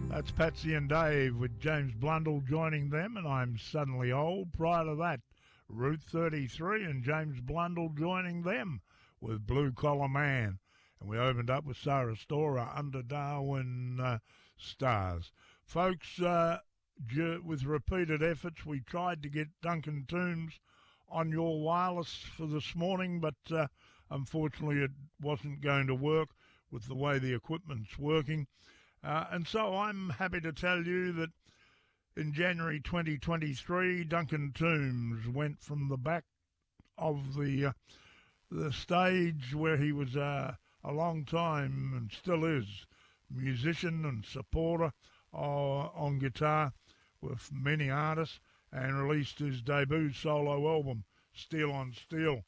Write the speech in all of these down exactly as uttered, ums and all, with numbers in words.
That's Patsy and Dave with James Blundell joining them, and I'm Suddenly Old. Prior to that, Route thirty-three and James Blundell joining them with Blue Collar Man. And we opened up with Sarah Storer, Under Darwin uh, Stars. Folks, uh, with repeated efforts, we tried to get Duncan Toombs on your wireless for this morning, but uh, unfortunately it wasn't going to work with the way the equipment's working. Uh, and so I'm happy to tell you that in January twenty twenty-three, Duncan Toombs went from the back of the uh, the stage where he was uh, a long time and still is musician and supporter uh, on guitar with many artists, and released his debut solo album, Steel on Steel.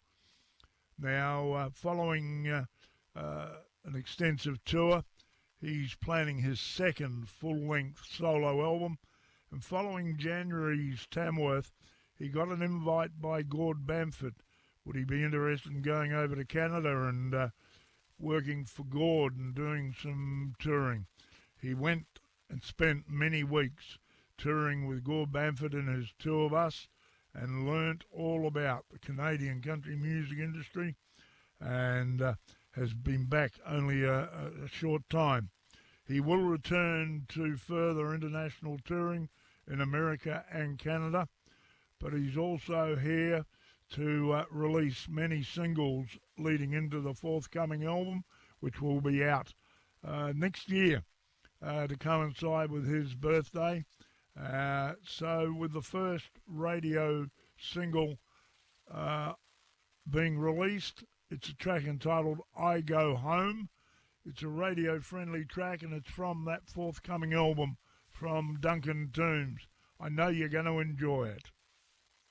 Now, uh, following uh, uh, an extensive tour, he's planning his second full-length solo album, and following January's Tamworth, he got an invite by Gord Bamford. Would he be interested in going over to Canada and uh, working for Gord and doing some touring? He went and spent many weeks touring with Gord Bamford and his tour bus and learnt all about the Canadian country music industry, and uh, has been back only a, a short time. He will return to further international touring in America and Canada, but he's also here to uh, release many singles leading into the forthcoming album, which will be out uh, next year uh, to coincide with his birthday. Uh, so with the first radio single uh, being released, it's a track entitled I Go Home. It's a radio-friendly track, and it's from that forthcoming album from Duncan Toombs. I know you're going to enjoy it.